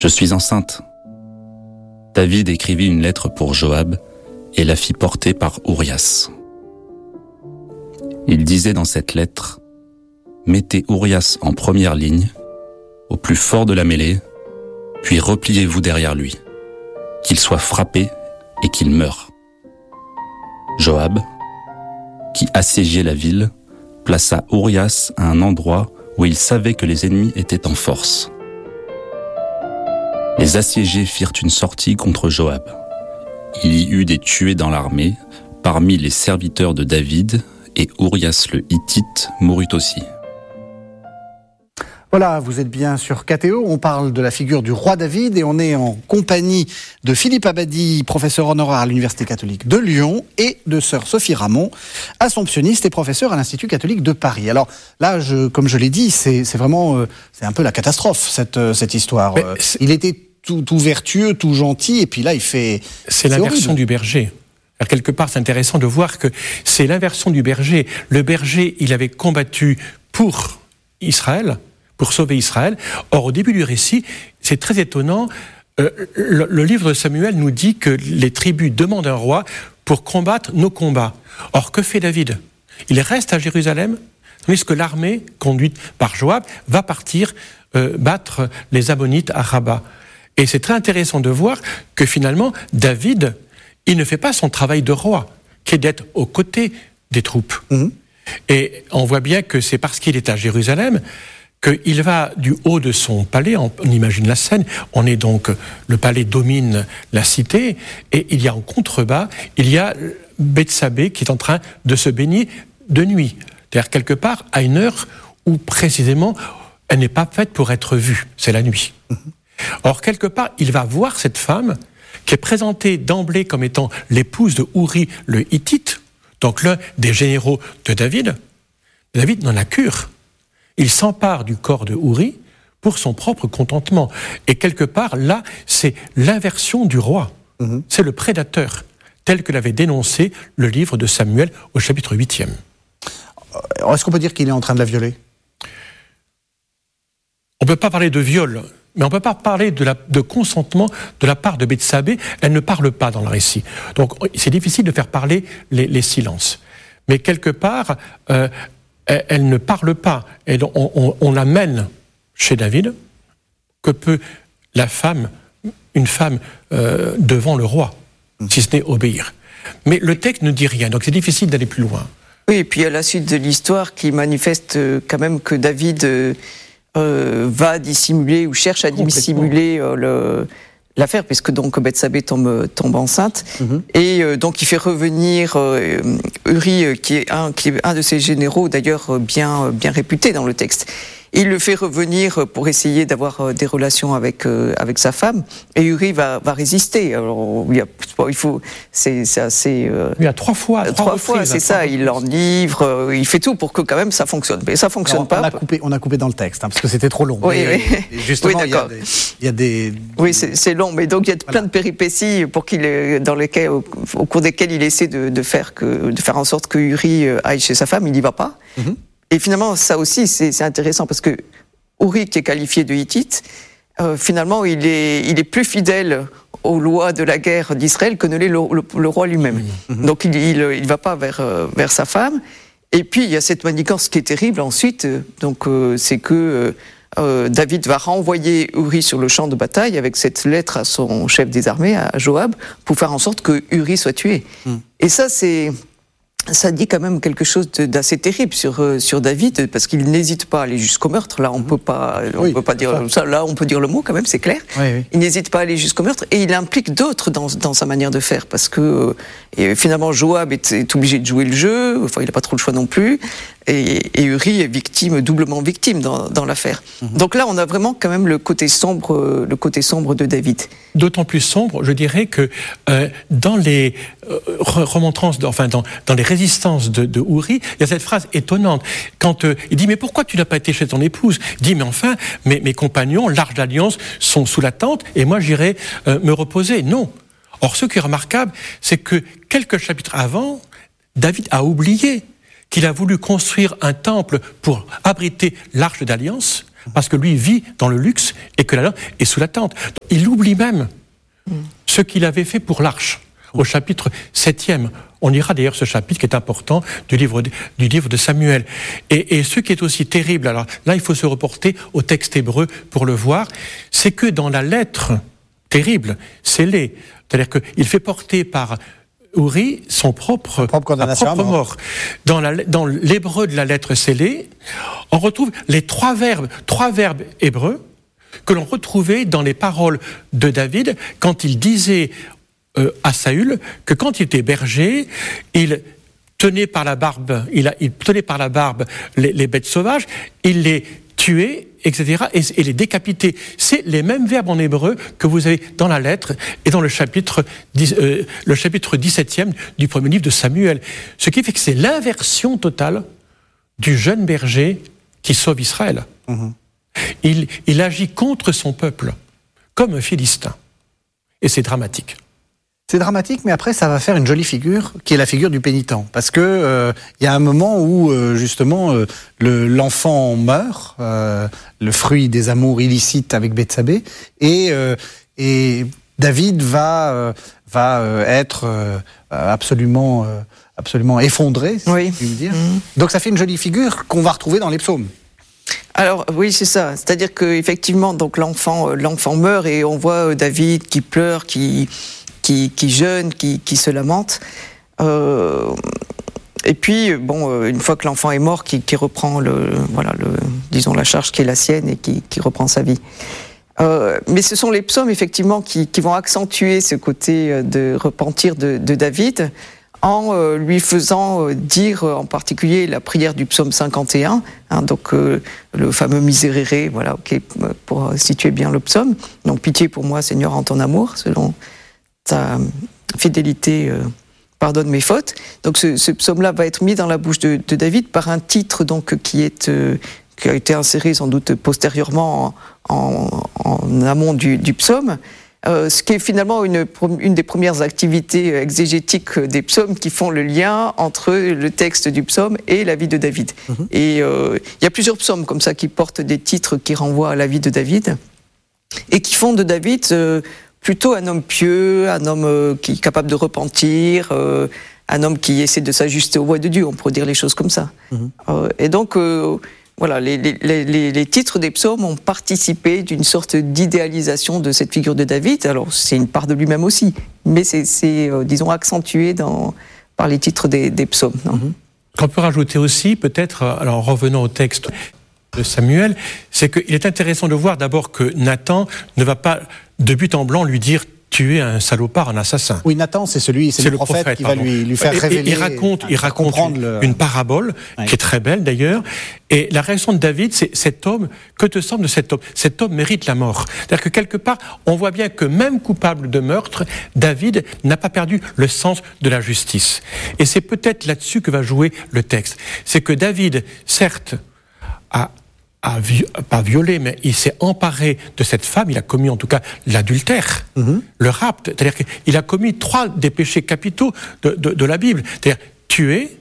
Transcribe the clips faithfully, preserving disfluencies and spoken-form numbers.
Je suis enceinte. David écrivit une lettre pour Joab et la fit porter par Urias. Il disait dans cette lettre « Mettez Urias en première ligne, au plus fort de la mêlée, puis repliez-vous derrière lui, qu'il soit frappé et qu'il meure. » Joab, qui assiégeait la ville, plaça Urias à un endroit où il savait que les ennemis étaient en force. Les assiégés firent une sortie contre Joab. Il y eut des tués dans l'armée, parmi les serviteurs de David, et Urias le Hittite mourut aussi. Voilà, vous êtes bien sur K T O, on parle de la figure du roi David et on est en compagnie de Philippe Abadie, professeur honoraire à l'Université catholique de Lyon, et de sœur Sophie Ramon, assomptionniste et professeure à l'Institut catholique de Paris. Alors là, je, comme je l'ai dit, c'est, c'est vraiment euh, c'est un peu la catastrophe, cette, euh, cette histoire. Euh, il était tout, tout vertueux, tout gentil, et puis là, il fait... C'est, c'est l'inversion horrible. du berger. Alors, quelque part, c'est intéressant de voir que c'est l'inversion du berger. Le berger, il avait combattu pour Israël, pour sauver Israël. Or, au début du récit, c'est très étonnant, euh, le, le livre de Samuel nous dit que les tribus demandent un roi pour combattre nos combats. Or, que fait David ? Il reste à Jérusalem, tandis que l'armée, conduite par Joab, va partir euh, battre les Ammonites à Rabat. Et c'est très intéressant de voir que finalement, David, il ne fait pas son travail de roi, qui est d'être aux côtés des troupes. Mmh. Et on voit bien que c'est parce qu'il est à Jérusalem qu'il va du haut de son palais, on, on imagine la scène, on est donc, le palais domine la cité, et il y a en contrebas, il y a Bethsabée qui est en train de se baigner de nuit. C'est-à-dire quelque part à une heure où précisément elle n'est pas faite pour être vue, c'est la nuit. Mmh. Or quelque part, il va voir cette femme qui est présentée d'emblée comme étant l'épouse de Uri le Hittite, donc l'un des généraux de David. David n'en a cure. Il s'empare du corps de Uri pour son propre contentement. Et quelque part, là, c'est l'inversion du roi. Mmh. C'est le prédateur, tel que l'avait dénoncé le livre de Samuel au chapitre huitième. Est-ce qu'on peut dire qu'il est en train de la violer ? On ne peut pas parler de viol, mais on ne peut pas parler de, la, de consentement de la part de Bethsabée. Elle ne parle pas dans le récit. Donc c'est difficile de faire parler les, les silences. Mais quelque part, euh, elle, elle ne parle pas. Et donc on, on, on l'amène chez David. Que peut la femme, une femme euh, devant le roi, mmh. si ce n'est obéir. Mais le texte ne dit rien, donc c'est difficile d'aller plus loin. Oui, et puis à la suite de l'histoire qui manifeste quand même que David... Euh, Euh, va dissimuler ou cherche à dissimuler euh, le, l'affaire, puisque donc Bethsabée tombe, tombe enceinte, mm-hmm. et euh, donc il fait revenir euh, Uri, euh, qui est un qui est un de ses généraux, d'ailleurs bien bien réputé dans le texte. Il le fait revenir pour essayer d'avoir des relations avec euh, avec sa femme, et Uri va va résister. Alors il, y a, il faut, c'est, c'est assez. Euh, il y a trois fois, trois, trois fois, c'est ça. Il l'enivre, euh, il fait tout pour que quand même ça fonctionne. Mais ça fonctionne Alors, pas. On a coupé, on a coupé dans le texte hein, parce que c'était trop long. Oui, et, oui. Et justement, oui, il y a des, il y a des. Oui, c'est, c'est long, mais donc il y a voilà. plein de péripéties pour qu'il, dans lesquelles, au, au cours desquelles il essaie de, de faire que, de faire en sorte que Uri aille chez sa femme. Il n'y va pas. Mm-hmm. Et finalement, ça aussi, c'est, c'est intéressant parce que Uri, qui est qualifié de Hittite, euh, finalement, il est, il est plus fidèle aux lois de la guerre d'Israël que ne l'est le, le, le roi lui-même. Mmh. Donc, il ne il, il va pas vers, euh, vers sa femme. Et puis, il y a cette manigance qui est terrible ensuite. Donc, euh, c'est que euh, David va renvoyer Uri sur le champ de bataille avec cette lettre à son chef des armées, à Joab, pour faire en sorte que Uri soit tué. Mmh. Et ça, c'est... Ça dit quand même quelque chose de, d'assez terrible sur euh, sur David, parce qu'il n'hésite pas à aller jusqu'au meurtre. Là, on mmh. peut pas, on oui, peut pas dire ça. Là, on peut dire le mot quand même, c'est clair. Oui, oui. Il n'hésite pas à aller jusqu'au meurtre, et il implique d'autres dans dans sa manière de faire, parce que euh, et finalement Joab est, est obligé de jouer le jeu. Enfin, il n'a pas trop le choix non plus. Et, et Uri est victime, doublement victime dans, dans l'affaire. Mmh. Donc là, on a vraiment quand même le côté sombre, le côté sombre de David. D'autant plus sombre, je dirais que euh, dans les euh, remontrances, de, enfin dans, dans les résistances de, de Uri, il y a cette phrase étonnante. Quand euh, il dit mais pourquoi tu n'as pas été chez ton épouse ? Il dit mais enfin mes, mes compagnons, l'Arche d'Alliance, sont sous la tente et moi j'irai euh, me reposer. Non. Or, ce qui est remarquable, c'est que quelques chapitres avant, David a oublié qu'il a voulu construire un temple pour abriter l'Arche d'Alliance, parce que lui vit dans le luxe et que la langue est sous la tente. Il oublie même mmh. ce qu'il avait fait pour l'arche, au chapitre septième. On lira d'ailleurs ce chapitre qui est important du livre de, du livre de Samuel. Et, et ce qui est aussi terrible, alors là il faut se reporter au texte hébreu pour le voir, c'est que dans la lettre terrible, scellée, c'est-à-dire qu'il fait porter par Uri son propre, propre, propre mort. mort. Dans, la, dans l'hébreu de la lettre scellée, on retrouve les trois verbes, trois verbes hébreux que l'on retrouvait dans les paroles de David quand il disait Euh, à Saül que quand il était berger, il tenait par la barbe, il, a, il tenait par la barbe les, les bêtes sauvages, il les tuait, et cetera, et, et les décapitait. C'est les mêmes verbes en hébreu que vous avez dans la lettre et dans le chapitre, euh, le chapitre dix-septième du premier livre de Samuel. Ce qui fait que c'est l'inversion totale du jeune berger qui sauve Israël. Mmh. Il, il agit contre son peuple, comme un Philistin. Et c'est dramatique. C'est dramatique, mais après, ça va faire une jolie figure, qui est la figure du pénitent. Parce que euh, y a un moment où, euh, justement, euh, le, l'enfant meurt, euh, le fruit des amours illicites avec Bethsabée, et, euh, et David va, euh, va euh, être euh, absolument, euh, absolument effondré, si oui. je puis dire. Mmh. Donc ça fait une jolie figure qu'on va retrouver dans les psaumes. Alors oui, c'est ça. C'est-à-dire que effectivement, donc l'enfant, euh, l'enfant meurt et on voit euh, David qui pleure, qui qui, qui jeûne, qui, qui se lamente. Euh, et puis, bon, une fois que l'enfant est mort, qui, qui reprend le, voilà, le, disons la charge qui est la sienne et qui, qui reprend sa vie. Euh, mais ce sont les psaumes effectivement qui, qui vont accentuer ce côté de repentir de, de David, en euh, lui faisant euh, dire en particulier la prière du psaume cinquante et un, hein, donc euh, le fameux Miserere, voilà, okay, pour situer bien le psaume. Donc pitié pour moi, Seigneur, en ton amour, selon ta fidélité, euh, pardonne mes fautes. Donc ce, ce psaume-là va être mis dans la bouche de, de David par un titre donc qui est euh, qui a été inséré sans doute postérieurement en, en, en amont du, du psaume. Euh, ce qui est finalement une, une des premières activités exégétiques des psaumes qui font le lien entre le texte du psaume et la vie de David. Mmh. Et il euh, y a plusieurs psaumes comme ça qui portent des titres qui renvoient à la vie de David et qui font de David euh, plutôt un homme pieux, un homme euh, qui est capable de repentir, euh, un homme qui essaie de s'ajuster aux voies de Dieu, on pourrait dire les choses comme ça. Mmh. Euh, et donc, euh, voilà, les, les, les, les titres des psaumes ont participé d'une sorte d'idéalisation de cette figure de David. Alors, c'est une part de lui-même aussi, mais c'est, c'est euh, disons, accentué dans, par les titres des, des psaumes. Non mmh. On peut rajouter aussi, peut-être, alors en revenant au texte de Samuel, c'est qu'il est intéressant de voir d'abord que Nathan ne va pas de but en blanc lui dire tu es un salopard, un assassin. Oui, Nathan, c'est celui, c'est, c'est le, le prophète, prophète qui pardon. va lui, lui faire et, révéler. Et il raconte, il raconte une, le... une parabole oui. qui est très belle d'ailleurs. Et la réaction de David, c'est cet homme. Que te semble de cet homme ? Cet homme mérite la mort. C'est-à-dire que quelque part, on voit bien que même coupable de meurtre, David n'a pas perdu le sens de la justice. Et c'est peut-être là-dessus que va jouer le texte. C'est que David, certes, a a vi- pas violé, mais il s'est emparé de cette femme, il a commis en tout cas l'adultère, mmh. le rapt, c'est-à-dire qu'il a commis trois des péchés capitaux de, de, de la Bible, c'est-à-dire tuer,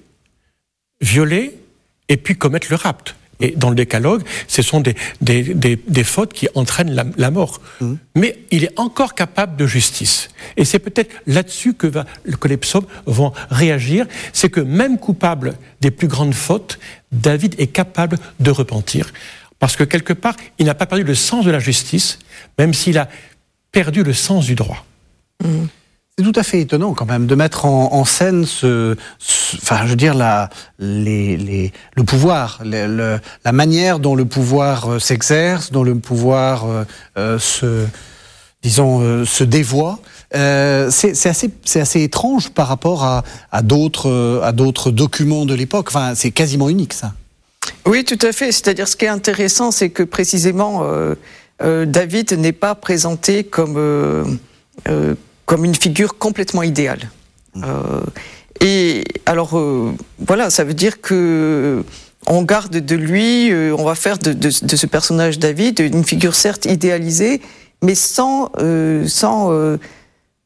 violer et puis commettre le rapt. Et dans le décalogue, ce sont des, des, des, des fautes qui entraînent la, la mort. Mmh. Mais il est encore capable de justice. Et c'est peut-être là-dessus que, va, que les psaumes vont réagir, c'est que même coupable des plus grandes fautes, David est capable de repentir. Parce que quelque part, il n'a pas perdu le sens de la justice, même s'il a perdu le sens du droit. Mmh. C'est tout à fait étonnant quand même de mettre en, en scène ce, ce, enfin, je veux dire la, les, les, le pouvoir, le, le, la manière dont le pouvoir euh, s'exerce, dont le pouvoir euh, euh, se, disons, euh, se dévoie. Euh, c'est, c'est assez, c'est assez étrange par rapport à, à d'autres, à d'autres documents de l'époque. Enfin, c'est quasiment unique, ça. Oui, tout à fait. C'est-à-dire, ce qui est intéressant, c'est que précisément euh, euh, David n'est pas présenté comme euh, euh, comme une figure complètement idéale. Mmh. Euh, et alors, euh, voilà, ça veut dire que on garde de lui, euh, on va faire de, de, de ce personnage David une figure certes idéalisée, mais sans, euh, sans, euh,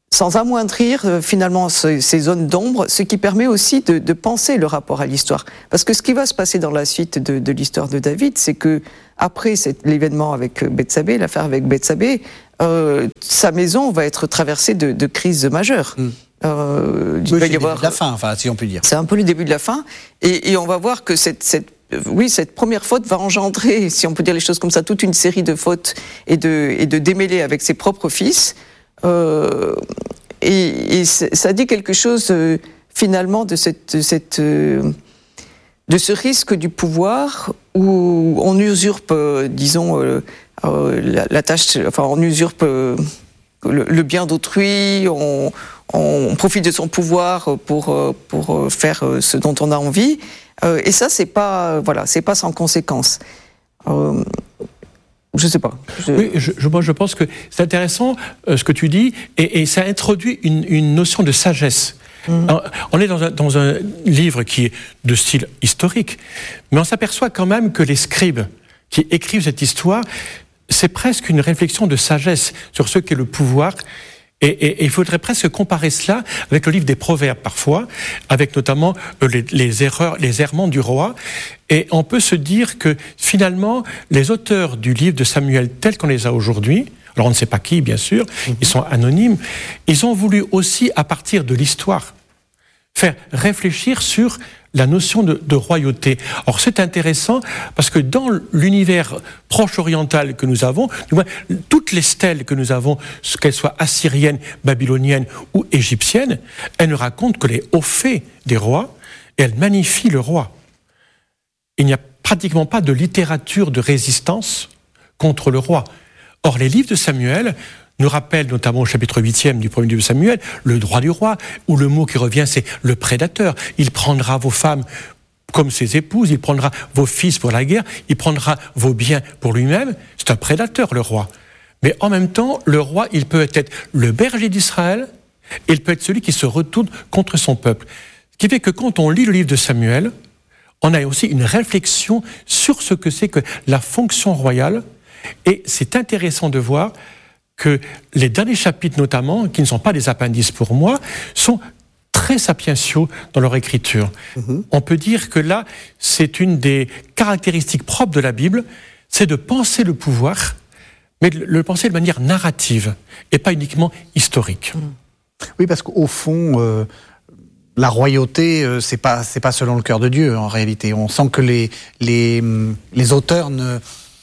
sans amoindrir euh, finalement ce, ces zones d'ombre, ce qui permet aussi de, de penser le rapport à l'histoire. Parce que ce qui va se passer dans la suite de, de l'histoire de David, c'est que après cet, l'événement avec Bethsabée, l'affaire avec Bethsabée, euh, sa maison va être traversée de, de crises majeures. Mmh. Euh, oui, c'est le début de la fin, enfin, si on peut dire. C'est un peu le début de la fin, et, et on va voir que cette, cette, oui, cette première faute va engendrer, si on peut dire les choses comme ça, toute une série de fautes et de, et de démêlés avec ses propres fils. Euh, et, et ça dit quelque chose euh, finalement de cette, de cette euh, de ce risque du pouvoir où on usurpe, euh, disons, euh, euh, la, la tâche, enfin, on usurpe euh, le, le bien d'autrui, on, on profite de son pouvoir pour pour faire ce dont on a envie, euh, et ça, c'est pas, voilà, c'est pas sans conséquence. Euh, Je sais pas. Je... Oui, je, je, moi je pense que c'est intéressant euh, ce que tu dis, et, et ça introduit une, une notion de sagesse. Mmh. Alors, on est dans un, dans un livre qui est de style historique, mais on s'aperçoit quand même que les scribes qui écrivent cette histoire, c'est presque une réflexion de sagesse sur ce qu'est le pouvoir. Et, et, et il faudrait presque comparer cela avec le livre des Proverbes parfois, avec notamment les, les erreurs, les errements du roi. Et on peut se dire que finalement, les auteurs du livre de Samuel tels qu'on les a aujourd'hui, alors on ne sait pas qui bien sûr, mm-hmm. ils sont anonymes, ils ont voulu aussi, à partir de l'histoire, faire réfléchir sur la notion de, de royauté. Or, c'est intéressant parce que dans l'univers proche oriental que nous avons, du moins, toutes les stèles que nous avons, qu'elles soient assyriennes, babyloniennes ou égyptiennes, elles ne racontent que les hauts faits des rois et elles magnifient le roi. Il n'y a pratiquement pas de littérature de résistance contre le roi. Or, les livres de Samuel nous rappelle notamment au chapitre huitième du premier livre de Samuel, le droit du roi, où le mot qui revient c'est le prédateur. Il prendra vos femmes comme ses épouses, il prendra vos fils pour la guerre, il prendra vos biens pour lui-même. C'est un prédateur, le roi. Mais en même temps, le roi, il peut être le berger d'Israël, et il peut être celui qui se retourne contre son peuple. Ce qui fait que quand on lit le livre de Samuel, on a aussi une réflexion sur ce que c'est que la fonction royale, et c'est intéressant de voir que les derniers chapitres notamment, qui ne sont pas des appendices pour moi, sont très sapientiaux dans leur écriture. Mmh. On peut dire que là, c'est une des caractéristiques propres de la Bible, c'est de penser le pouvoir, mais de le penser de manière narrative, et pas uniquement historique. Mmh. Oui, parce qu'au fond, euh, la royauté, euh, c'est pas, c'est pas selon le cœur de Dieu, en réalité. On sent que les, les, les auteurs ne...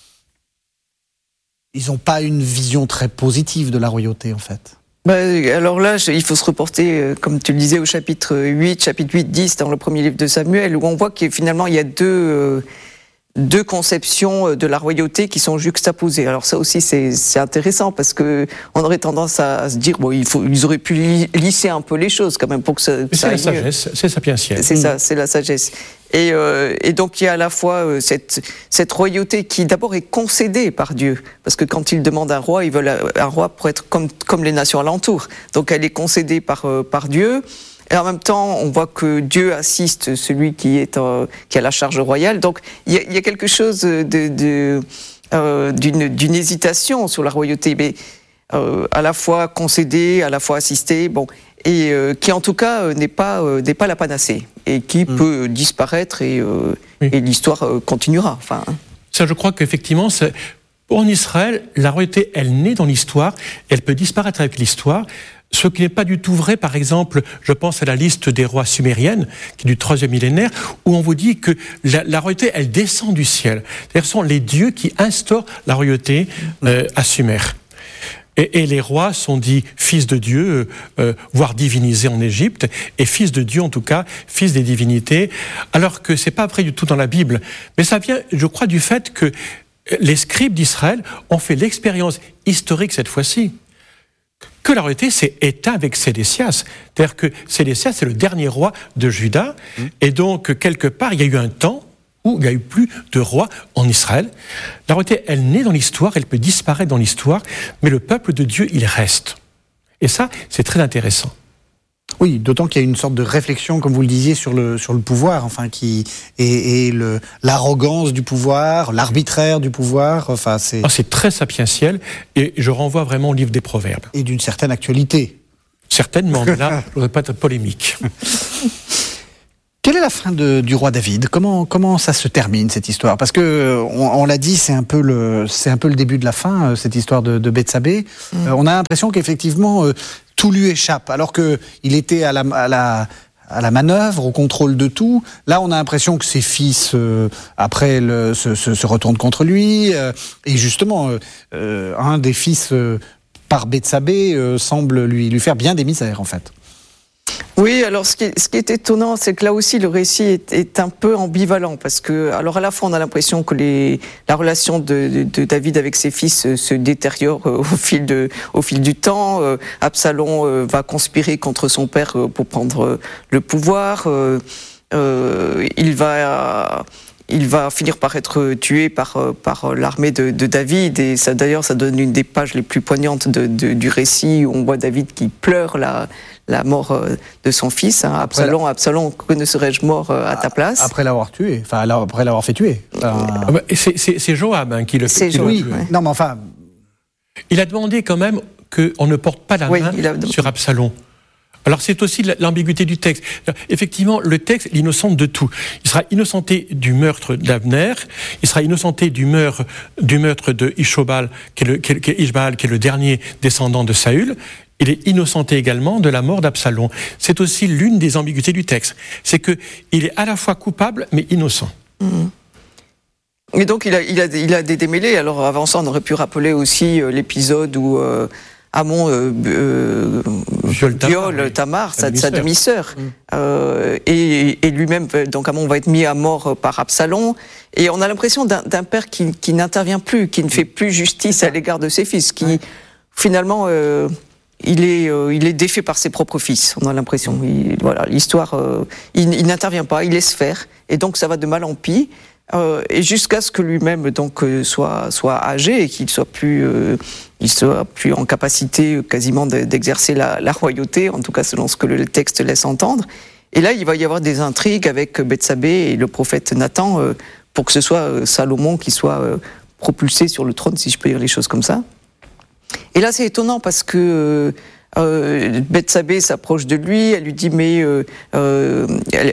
Ils n'ont pas une vision très positive de la royauté, en fait. Bah, alors là, il faut se reporter, comme tu le disais, au chapitre huit, chapitre huit, dix, dans le premier livre de Samuel, où on voit que finalement, il y a deux, euh, deux conceptions de la royauté qui sont juxtaposées. Alors ça aussi, c'est, c'est intéressant, parce que on aurait tendance à, à se dire, bon, il faut, ils auraient pu lisser un peu les choses, quand même, pour que ça... Mais ça c'est la sagesse, c'est sapientiel. C'est mmh. ça, c'est la sagesse. Et, euh, et donc il y a à la fois euh, cette, cette royauté qui d'abord est concédée par Dieu, parce que quand ils demandent un roi, ils veulent un roi pour être comme, comme les nations alentours. Donc elle est concédée par, euh, par Dieu, et en même temps on voit que Dieu assiste celui qui, est, euh, qui a la charge royale. Donc il y a, il y a quelque chose de, de, euh, d'une, d'une hésitation sur la royauté, mais euh, à la fois concédée, à la fois assistée, bon... et euh, qui en tout cas euh, n'est pas euh, n'est pas la panacée et qui mmh. peut disparaître et, euh, oui. et l'histoire euh, continuera. Enfin, ça, je crois qu'effectivement, c'est... en Israël, la royauté, elle naît dans l'histoire, elle peut disparaître avec l'histoire. Ce qui n'est pas du tout vrai, par exemple, je pense à la liste des rois sumériennes, qui est du troisième millénaire, où on vous dit que la, la royauté, elle descend du ciel. C'est-à-dire, ce sont les dieux qui instaurent la royauté euh, à Sumer. Et, et les rois sont dits fils de Dieu, euh, voire divinisés en Égypte, et fils de Dieu en tout cas, fils des divinités, alors que c'est pas vrai du tout dans la Bible. Mais ça vient, je crois, du fait que les scribes d'Israël ont fait l'expérience historique cette fois-ci, que la royauté s'est éteinte avec Sédécias. C'est-à-dire que Sédécias, c'est le dernier roi de Juda, mmh. et donc quelque part, il y a eu un temps où il n'y a eu plus de roi en Israël. La royauté, elle naît dans l'histoire, elle peut disparaître dans l'histoire, mais le peuple de Dieu, il reste. Et ça, c'est très intéressant. Oui, d'autant qu'il y a une sorte de réflexion, comme vous le disiez, sur le, sur le pouvoir, enfin, qui et, et le, l'arrogance du pouvoir, l'arbitraire du pouvoir, enfin, c'est... Ah, c'est très sapientiel, et je renvoie vraiment au livre des Proverbes. Et d'une certaine actualité. Certainement, mais là, je ne voudrais pas être polémique. Quelle est la fin de, du roi David ? Comment comment ça se termine cette histoire ? Parce que on, on l'a dit, c'est un peu le c'est un peu le début de la fin, cette histoire de, de Bethsabée. Mm. Euh, on a l'impression qu'effectivement euh, tout lui échappe, alors que il était à la à la à la manœuvre, au contrôle de tout. Là, on a l'impression que ses fils euh, après le, se, se se retournent contre lui, euh, et justement euh, euh, un des fils euh, par Bethsabée euh, semble lui lui faire bien des misères en fait. Oui, alors ce qui est, ce qui est étonnant, c'est que là aussi le récit est, est un peu ambivalent, parce que, alors à la fois on a l'impression que les, la relation de, de, de David avec ses fils euh, se détériore euh, au fil de, au fil du temps. Euh, Absalom euh, va conspirer contre son père euh, pour prendre euh, le pouvoir. Euh, euh, il va Il va finir par être tué par, par l'armée de, de David, et ça, d'ailleurs, ça donne une des pages les plus poignantes de, de, du récit, où on voit David qui pleure la, la mort de son fils. Hein. Absalom, Absalom, que ne serais-je mort à ta place ? Après l'avoir tué, enfin après l'avoir fait tuer. Enfin... C'est, c'est, c'est Joab hein, qui le fait. C'est Joab, oui. Ouais. Non, mais enfin, il a demandé quand même qu'on ne porte pas la oui, main a... sur Absalom. Alors c'est aussi l'ambiguïté du texte. Effectivement, le texte l'innocente de tout. Il sera innocenté du meurtre d'Abner, il sera innocenté du meurtre, du meurtre de Ishobal, qui est, le, qui, est, Ishbaal, qui est le dernier descendant de Saül. Il est innocenté également de la mort d'Absalom. C'est aussi l'une des ambiguïtés du texte. C'est qu'il est à la fois coupable, mais innocent. Mmh. Et donc il a, il, a, il a des démêlés. Alors avant ça, on aurait pu rappeler aussi euh, l'épisode où... Euh, Amon euh, euh, viole Tamar, Tamar sa, sa demi-sœur, mmh. euh, et, et lui-même, donc Amon va être mis à mort par Absalom, et on a l'impression d'un, d'un père qui, qui n'intervient plus, qui ne fait plus justice à l'égard de ses fils, qui ouais. finalement euh, il est euh, il est défait par ses propres fils. On a l'impression, il, voilà, l'histoire, euh, il, il n'intervient pas, il laisse faire, et donc ça va de mal en pis. Euh, et jusqu'à ce que lui-même donc euh, soit soit âgé et qu'il soit plus euh, il soit plus en capacité euh, quasiment de, d'exercer la, la royauté, en tout cas selon ce que le texte laisse entendre. Et là, il va y avoir des intrigues avec Bethsabée et le prophète Nathan euh, pour que ce soit euh, Salomon qui soit euh, propulsé sur le trône, si je peux dire les choses comme ça. Et là, c'est étonnant parce que euh, Euh, Bethsabée s'approche de lui, elle lui dit mais euh, euh,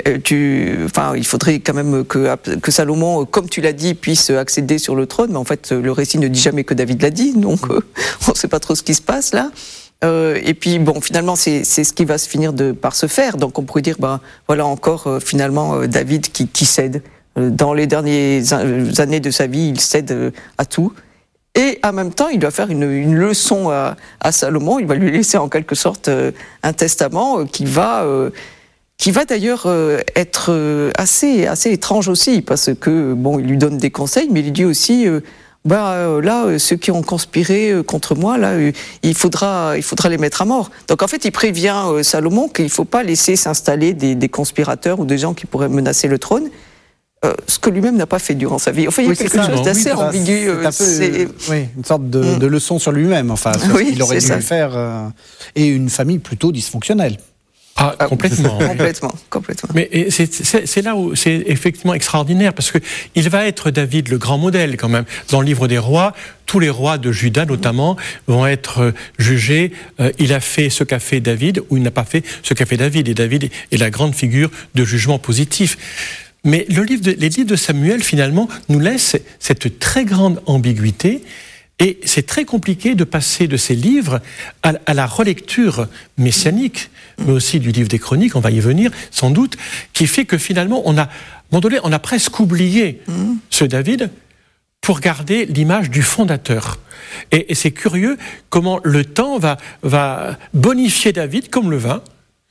tu, enfin il faudrait quand même que, que Salomon, comme tu l'as dit, puisse accéder sur le trône, mais en fait le récit ne dit jamais que David l'a dit, donc euh, on ne sait pas trop ce qui se passe là. Euh, et puis bon, finalement c'est, c'est ce qui va se finir de, par se faire, donc on pourrait dire ben voilà encore euh, finalement euh, David qui, qui cède. Euh, dans les dernières années de sa vie, il cède euh, à tout. Et en même temps, il va faire une, une leçon à, à Salomon. Il va lui laisser en quelque sorte euh, un testament euh, qui va, euh, qui va d'ailleurs euh, être euh, assez, assez étrange aussi, parce que bon, il lui donne des conseils, mais il lui dit aussi, euh, bah euh, là, euh, ceux qui ont conspiré euh, contre moi, là, euh, il faudra, il faudra les mettre à mort. Donc en fait, il prévient euh, Salomon qu'il ne faut pas laisser s'installer des, des conspirateurs ou des gens qui pourraient menacer le trône. Euh, ce que lui-même n'a pas fait durant sa vie. Enfin, il y a oui, quelque chose d'assez oui, ambigu. C'est un peu, c'est... Oui, une sorte de, mm. de leçon sur lui-même, enfin, sur oui, ce qu'il aurait dû ça. faire. Euh, et une famille plutôt dysfonctionnelle. Ah, ah complètement. complètement, complètement. Mais c'est, c'est, c'est là où c'est effectivement extraordinaire, parce que il va être, David, le grand modèle, quand même. Dans le livre des rois, tous les rois de Juda, notamment, vont être jugés. Euh, il a fait ce qu'a fait David, ou il n'a pas fait ce qu'a fait David. Et David est la grande figure de jugement positif. Mais le livre de, les livres de Samuel, finalement, nous laissent cette très grande ambiguïté, et c'est très compliqué de passer de ces livres à, à la relecture messianique, mais aussi du livre des Chroniques, on va y venir sans doute, qui fait que finalement, on a, à un moment donné, on a presque oublié mmh. ce David pour garder l'image du fondateur. Et, et c'est curieux comment le temps va, va bonifier David comme le vin,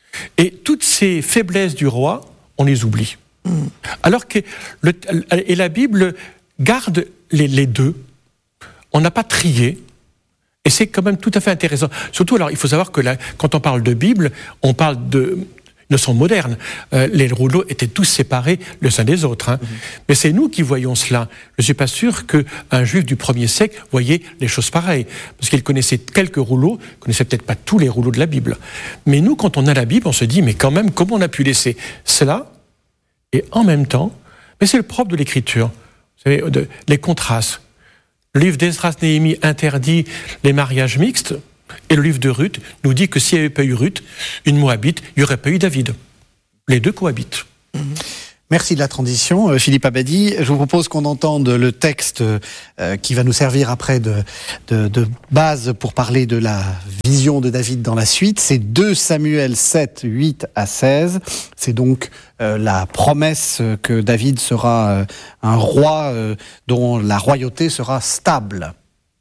et toutes ces faiblesses du roi, on les oublie. Alors que le, et la Bible garde les, les deux. On n'a pas trié, et c'est quand même tout à fait intéressant. Surtout, alors, il faut savoir que là, quand on parle de Bible, on parle de notion moderne. Euh, les rouleaux étaient tous séparés les uns des autres. Hein. Mm-hmm. Mais c'est nous qui voyons cela. Je ne suis pas sûr qu'un juif du premier siècle voyait les choses pareilles, parce qu'il connaissait quelques rouleaux, il connaissait peut-être pas tous les rouleaux de la Bible. Mais nous, quand on a la Bible, on se dit, mais quand même, comment on a pu laisser cela? Et en même temps, mais c'est le propre de l'écriture, vous savez, de, les contrastes. Le livre d'Esdras Néhémie interdit les mariages mixtes, Et le livre de Ruth nous dit que s'il n'y avait pas eu Ruth, une Moabite, il n'y aurait pas eu David. Les deux cohabitent. Mmh. Merci de la transition, euh, Philippe Abadie. Je vous propose qu'on entende le texte euh, qui va nous servir après de, de, de base pour parler de la vision de David dans la suite. C'est deux Samuel sept, huit à seize. C'est donc euh, la promesse que David sera euh, un roi euh, dont la royauté sera stable.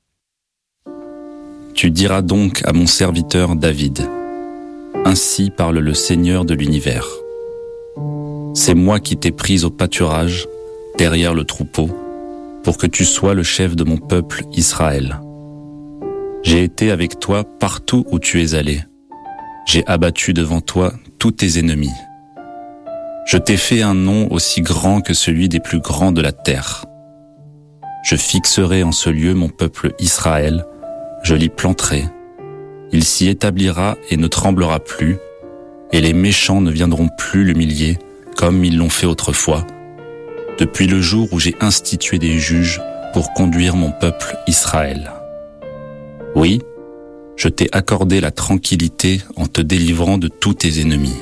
Tu diras donc à mon serviteur David, ainsi parle le Seigneur de l'univers. C'est moi qui t'ai pris au pâturage, derrière le troupeau, pour que tu sois le chef de mon peuple Israël. J'ai été avec toi partout où tu es allé. J'ai abattu devant toi tous tes ennemis. Je t'ai fait un nom aussi grand que celui des plus grands de la terre. Je fixerai en ce lieu mon peuple Israël, je l'y planterai. Il s'y établira et ne tremblera plus, et les méchants ne viendront plus l'humilier, comme ils l'ont fait autrefois, depuis le jour où j'ai institué des juges pour conduire mon peuple Israël. Oui, je t'ai accordé la tranquillité en te délivrant de tous tes ennemis.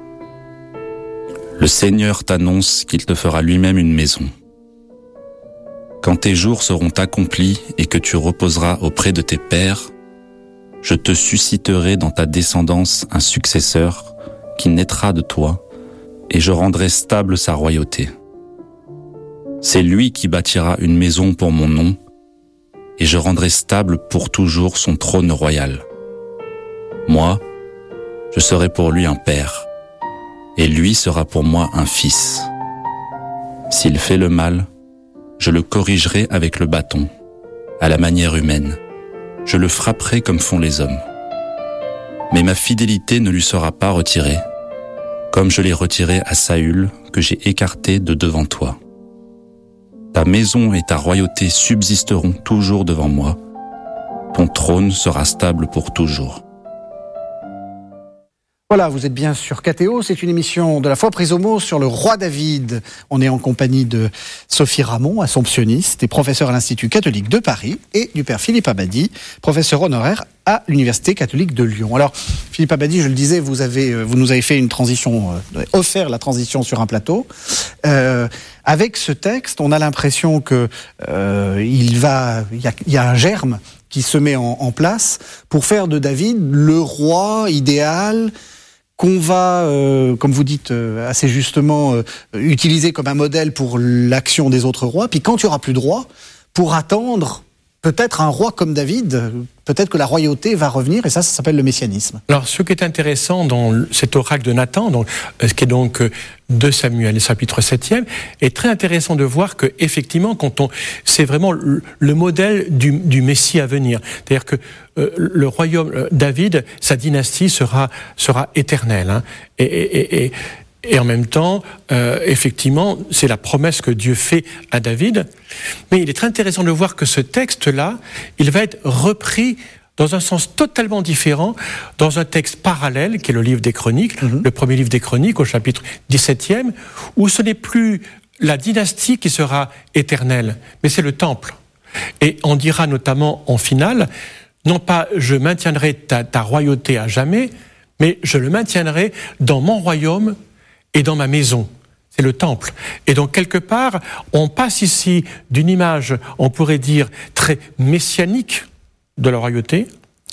Le Seigneur t'annonce qu'il te fera lui-même une maison. Quand tes jours seront accomplis et que tu reposeras auprès de tes pères, je te susciterai dans ta descendance un successeur qui naîtra de toi, et je rendrai stable sa royauté. C'est lui qui bâtira une maison pour mon nom, et je rendrai stable pour toujours son trône royal. Moi, je serai pour lui un père, et lui sera pour moi un fils. S'il fait le mal, je le corrigerai avec le bâton, à la manière humaine. Je le frapperai comme font les hommes. Mais ma fidélité ne lui sera pas retirée, comme je l'ai retiré à Saül, que j'ai écarté de devant toi. Ta maison et ta royauté subsisteront toujours devant moi. Ton trône sera stable pour toujours. Voilà, vous êtes bien sur K T O, c'est une émission de la foi prise au mot sur le roi David. On est en compagnie de Sophie Ramon, assomptionniste et professeure à l'Institut catholique de Paris, et du père Philippe Abadie, professeur honoraire à l'Université catholique de Lyon. Alors, Philippe Abadie, je le disais, vous avez, vous nous avez fait une transition, euh, offert la transition sur un plateau. Euh, avec ce texte, on a l'impression que euh, il va, il y a, il y a un germe qui se met en, en place pour faire de David le roi idéal qu'on va, euh, comme vous dites euh, assez justement, euh, utiliser comme un modèle pour l'action des autres rois. Puis quand il n'y aura plus de roi, pour attendre peut-être un roi comme David, peut-être que la royauté va revenir, et ça, ça s'appelle le messianisme. Alors, ce qui est intéressant dans cet oracle de Nathan, donc, ce qui est donc deux Samuel, chapitre septième, est très intéressant de voir que, effectivement, quand on, c'est vraiment le, le modèle du, du Messie à venir. C'est-à-dire que euh, le royaume euh, David, sa dynastie sera sera éternelle, hein, et, et, et, et en même temps, euh, effectivement, c'est la promesse que Dieu fait à David. Mais il est très intéressant de voir que ce texte-là, il va être repris dans un sens totalement différent, dans un texte parallèle, qui est le livre des Chroniques, mmh. le premier livre des Chroniques, au chapitre dix-septième, où ce n'est plus la dynastie qui sera éternelle, mais c'est le temple. Et on dira notamment en finale, non pas « je maintiendrai ta, ta royauté à jamais », mais « je le maintiendrai dans mon royaume et dans ma maison ». C'est le temple. Et donc, quelque part, on passe ici d'une image, on pourrait dire, très messianique de la royauté,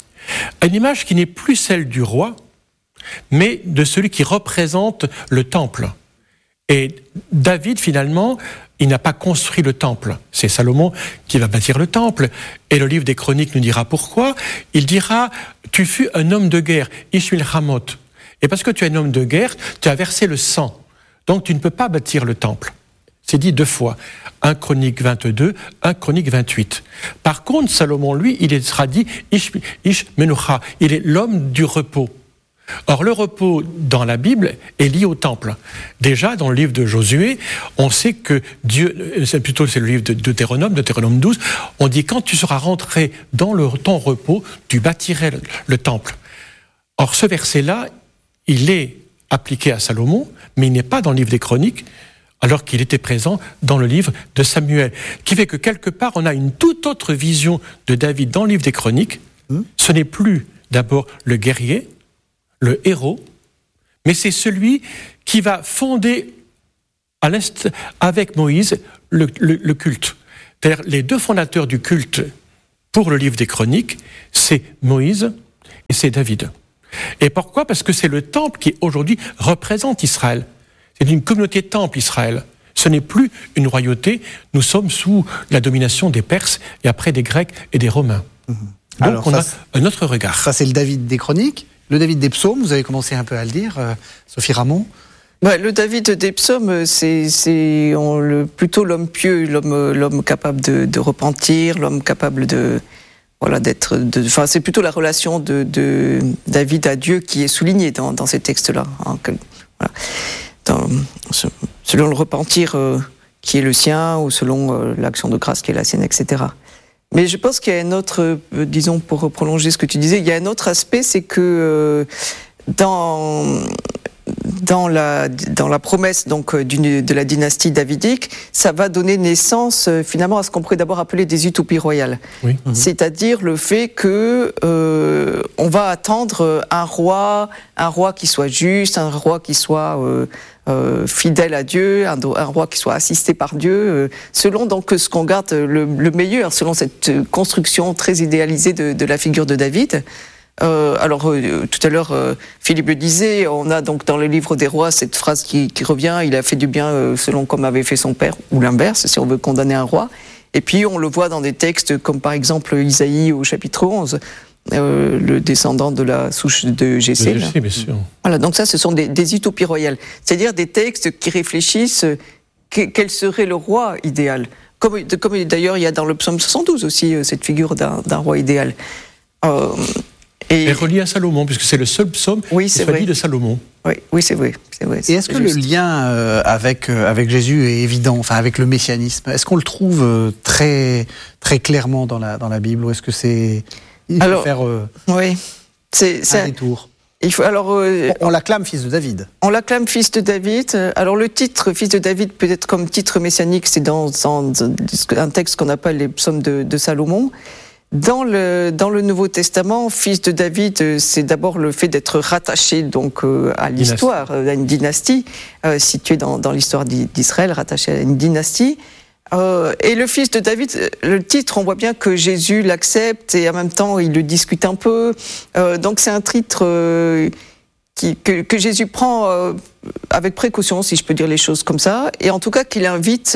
à une image qui n'est plus celle du roi, mais de celui qui représente le temple. Et David, finalement, il n'a pas construit le temple. C'est Salomon qui va bâtir le temple. Et le livre des Chroniques nous dira pourquoi. Il dira, tu fus un homme de guerre, Ishmael Ramoth. Et parce que tu es un homme de guerre, tu as versé le sang. Donc tu ne peux pas bâtir le temple. C'est dit deux fois. un Chronique vingt-deux, un Chronique vingt-huit. Par contre, Salomon, lui, il sera dit Ish, Ish Menucha. Il est l'homme du repos. Or, le repos dans la Bible est lié au temple. Déjà, dans le livre de Josué, on sait que Dieu, c'est plutôt c'est le livre de Deutéronome, Deutéronome douze, on dit quand tu seras rentré dans le, ton repos, tu bâtirais le, le temple. Or, ce verset-là, il est appliqué à Salomon, mais il n'est pas dans le livre des Chroniques, alors qu'il était présent dans le livre de Samuel. Qui fait que quelque part, on a une toute autre vision de David dans le livre des Chroniques, Mmh. Ce n'est plus d'abord le guerrier, le héros, mais c'est celui qui va fonder à l'est, avec Moïse, le, le, le culte. C'est-à-dire les deux fondateurs du culte pour le livre des Chroniques, c'est Moïse et c'est David. Et pourquoi ? Parce que c'est le temple qui aujourd'hui représente Israël. C'est une communauté de temple, Israël. Ce n'est plus une royauté, nous sommes sous la domination des Perses et après des Grecs et des Romains. Mmh. Donc Alors, on ça, a un autre regard. Ça c'est le David des Chroniques, le David des Psaumes, vous avez commencé un peu à le dire, euh, Sophie Ramon. Ouais, le David des Psaumes, c'est, c'est on, le, plutôt l'homme pieux, l'homme, l'homme capable de, de repentir, l'homme capable de, voilà, d'être, de, enfin, c'est plutôt la relation de, de David à Dieu qui est soulignée dans, dans ces textes-là. Hein, que, voilà. Dans, selon le repentir euh, qui est le sien ou selon euh, l'action de grâce qui est la sienne, et cetera. Mais je pense qu'il y a un autre, euh, disons pour prolonger ce que tu disais, il y a un autre aspect, c'est que euh, dans dans la dans la promesse donc d'une, de la dynastie davidique, ça va donner naissance euh, finalement à ce qu'on pourrait d'abord appeler des utopies royales. Oui. Mmh. C'est-à-dire le fait que euh, on va attendre un roi, un roi qui soit juste, un roi qui soit euh, Euh, fidèle à Dieu, un, un roi qui soit assisté par Dieu, euh, selon donc ce qu'on garde le, le meilleur, selon cette construction très idéalisée de, de la figure de David. Euh, alors euh, tout à l'heure, euh, Philippe le disait, on a donc dans le livre des rois cette phrase qui, qui revient, il a fait du bien euh, selon comme avait fait son père, ou l'inverse, si on veut condamner un roi. Et puis on le voit dans des textes comme par exemple Isaïe au chapitre onze, Euh, le descendant de la souche de Jessé. Jessé, bien sûr. Voilà, donc ça, ce sont des, des utopies royales. C'est-à-dire des textes qui réfléchissent que, quel serait le roi idéal. Comme, comme d'ailleurs, il y a dans le psaume soixante-douze aussi cette figure d'un, d'un roi idéal. Euh, et... et relié à Salomon, puisque c'est le seul psaume oui, qui soit dit de Salomon. Oui, oui, c'est vrai. C'est vrai c'est et est-ce que juste. le lien euh, avec, euh, avec Jésus est évident, enfin avec le messianisme ? Est-ce qu'on le trouve euh, très, très clairement dans la, dans la Bible, ou est-ce que c'est... Il faut alors, faire euh, oui, c'est, c'est un détour. Il faut, alors, euh, on, on l'acclame fils de David. On l'acclame fils de David. Alors le titre fils de David, peut-être comme titre messianique, c'est dans, dans un texte qu'on appelle les psaumes de, de Salomon. Dans le, dans le Nouveau Testament, fils de David, c'est d'abord le fait d'être rattaché donc euh, à l'histoire, dynastie. à une dynastie, euh, située dans, dans l'histoire d'Israël, rattaché à une dynastie. Euh, et le fils de David, le titre, on voit bien que Jésus l'accepte et en même temps il le discute un peu. Euh, donc c'est un titre euh, qui, que, que Jésus prend euh, avec précaution, si je peux dire les choses comme ça, et en tout cas qu'il invite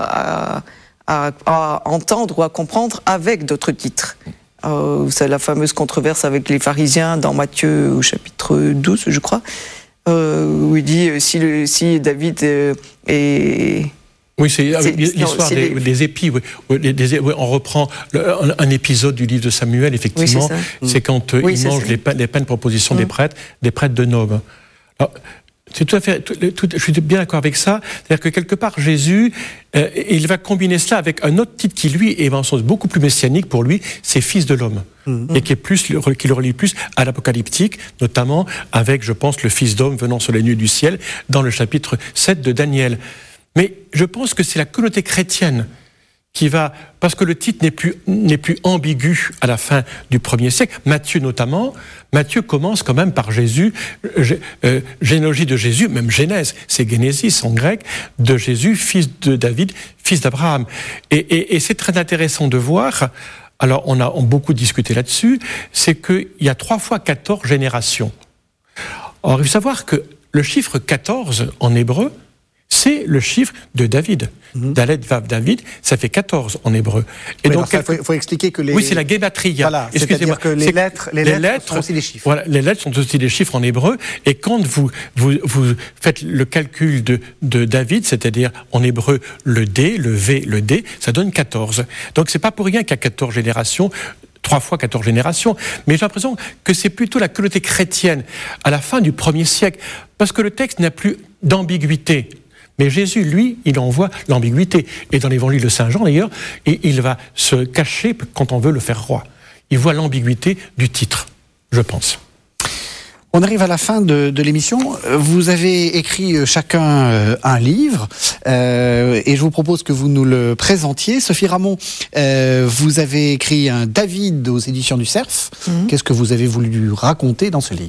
à, à, à, à entendre ou à comprendre avec d'autres titres. Euh, c'est la fameuse controverse avec les pharisiens dans Matthieu au chapitre douze, je crois, euh, où il dit si, le, si David euh, est... Oui, c'est, c'est l'histoire non, des, les... des épis. Oui, des, des, oui, on reprend le, un, un épisode du livre de Samuel, effectivement. Oui, c'est, c'est quand euh, oui, ils mangent les pains, les pains de proposition mmh. des prêtres, des prêtres de Nob. Alors, c'est tout à fait, tout, tout, je suis bien d'accord avec ça. C'est-à-dire que quelque part, Jésus, euh, il va combiner cela avec un autre titre qui, lui, est en sens beaucoup plus messianique pour lui, c'est Fils de l'homme. Mmh. Et qui, est plus, qui le relie plus à l'apocalyptique, notamment avec, je pense, le Fils d'homme venant sur les nuées du ciel, dans le chapitre sept de Daniel. Mais je pense que c'est la communauté chrétienne qui va, parce que le titre n'est plus, n'est plus ambigu à la fin du premier siècle, Matthieu notamment, Matthieu commence quand même par Jésus, euh, généalogie de Jésus, même Genèse, c'est Genesis en grec, de Jésus, fils de David, fils d'Abraham. Et, et, et c'est très intéressant de voir, alors on a on beaucoup discuté là-dessus, c'est qu'il y a trois fois quatorze générations. Or, il faut savoir que le chiffre quatorze en hébreu, c'est le chiffre de David. Mmh. Dalet, Vav, David, ça fait quatorze en hébreu. Et oui, donc, il faut, faut expliquer que les... Oui, c'est la Gematria. Voilà, c'est-à-dire que les lettres, les, les lettres, lettres sont aussi des chiffres. Voilà, les lettres sont aussi des chiffres en hébreu. Et quand vous, vous, vous faites le calcul de, de David, c'est-à-dire en hébreu le D, le V, le D, ça donne quatorze. Donc c'est pas pour rien qu'il y a quatorze générations, trois fois quatorze générations, mais j'ai l'impression que c'est plutôt la communauté chrétienne à la fin du premier siècle, parce que le texte n'a plus d'ambiguïté. Mais Jésus, lui, il envoie l'ambiguïté. Et dans l'évangile de Saint Jean, d'ailleurs, il va se cacher quand on veut le faire roi. Il voit l'ambiguïté du titre, je pense. On arrive à la fin de, de l'émission. Vous avez écrit chacun euh, un livre euh, et je vous propose que vous nous le présentiez. Sophie Ramon, euh, vous avez écrit un David aux éditions du Cerf. Mmh. Qu'est-ce que vous avez voulu raconter dans ce livre ?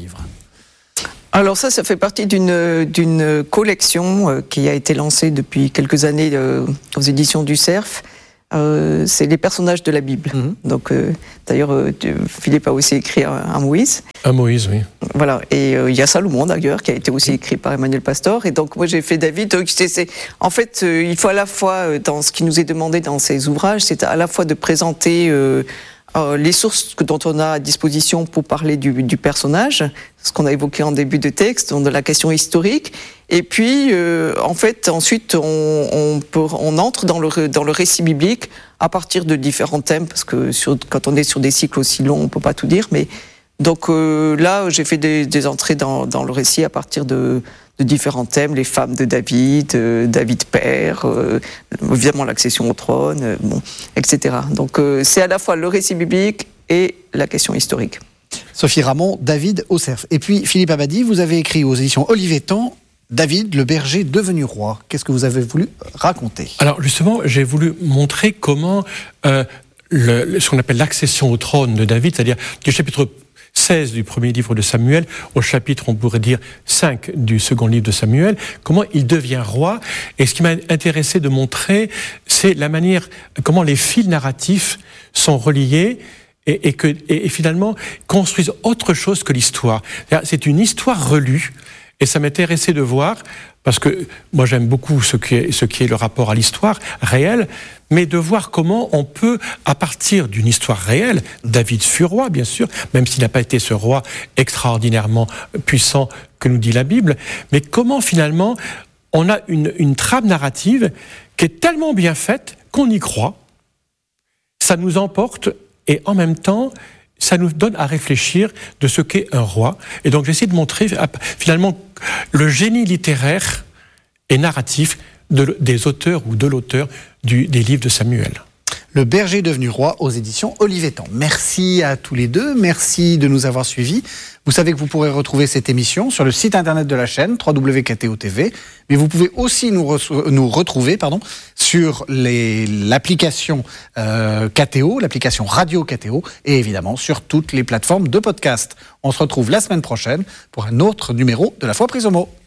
Alors ça, ça fait partie d'une d'une collection euh, qui a été lancée depuis quelques années euh, aux éditions du Cerf. Euh, c'est les personnages de la Bible. Mmh. Donc, euh, d'ailleurs, euh, Philippe a aussi écrit un, un Moïse. Un Moïse, oui. Voilà. Et euh, il y a Salomon, d'ailleurs, qui a été aussi écrit par Emmanuel Pastor. Et donc, moi, j'ai fait David. Donc, c'est, c'est, en fait, euh, il faut à la fois, dans ce qui nous est demandé dans ces ouvrages, c'est à la fois de présenter euh, euh, les sources dont on a à disposition pour parler du, du personnage, ce qu'on a évoqué en début de texte, de la question historique. Et puis, euh, en fait, ensuite, on, on, peut, on entre dans le, dans le récit biblique à partir de différents thèmes, parce que sur, quand on est sur des cycles aussi longs, on ne peut pas tout dire. Mais donc euh, là, j'ai fait des, des entrées dans, dans le récit à partir de, de différents thèmes, les femmes de David, euh, David père, euh, évidemment l'accession au trône, euh, bon, et cetera. Donc euh, c'est à la fois le récit biblique et la question historique. Sophie Ramon, David au Cerf. Et puis Philippe Abadie, vous avez écrit aux éditions Olivetan David, le berger devenu roi. Qu'est-ce que vous avez voulu raconter ? Alors justement, j'ai voulu montrer comment euh, le, ce qu'on appelle l'accession au trône de David, c'est-à-dire du chapitre seize du premier livre de Samuel au chapitre, on pourrait dire, cinq du second livre de Samuel, comment il devient roi. Et ce qui m'a intéressé de montrer, c'est la manière, comment les fils narratifs sont reliés et, et, que, et, et finalement construisent autre chose que l'histoire. C'est une histoire relue. Et ça m'intéressait de voir, parce que moi j'aime beaucoup ce qui est, ce qui est le rapport à l'histoire réelle, mais de voir comment on peut, à partir d'une histoire réelle, David fut roi, bien sûr, même s'il n'a pas été ce roi extraordinairement puissant que nous dit la Bible, mais comment finalement on a une, une trame narrative qui est tellement bien faite qu'on y croit, ça nous emporte, et en même temps, ça nous donne à réfléchir de ce qu'est un roi. Et donc j'essaie de montrer finalement le génie littéraire et narratif de, des auteurs ou de l'auteur du, des livres de Samuel. Le berger devenu roi aux éditions Olivetan. Merci à tous les deux, merci de nous avoir suivis. Vous savez que vous pourrez retrouver cette émission sur le site internet de la chaîne, w w w point k t o point t v, mais vous pouvez aussi nous, re- nous retrouver pardon, sur les, l'application euh, K T O, l'application Radio K T O, et évidemment sur toutes les plateformes de podcast. On se retrouve la semaine prochaine pour un autre numéro de La Foi prise au mot.